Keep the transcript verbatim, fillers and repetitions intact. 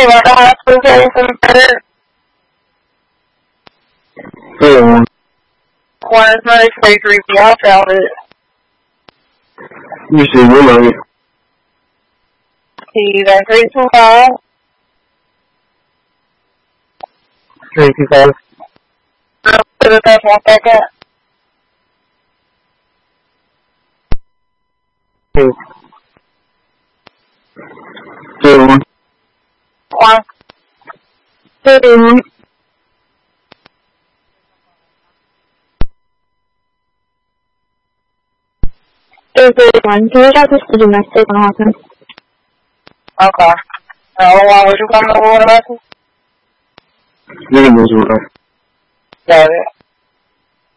at the hospital getting some better. Yeah. One is not stage three B. I found it. You see, you know it. T then three two five. Three two five. Put it back one second. Two. Two one. One. Two one. Two three one. Can we get this to domestic and happen? Okay. Now, why would you come over with us? You can go to it. Got it.